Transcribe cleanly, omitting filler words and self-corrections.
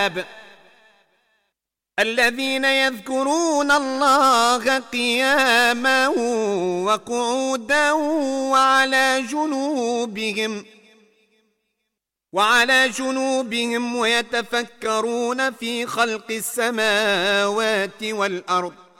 الذين يذكرون الله قياما وقعودا وعلى جنوبهم ويتفكرون في خلق السماوات والأرض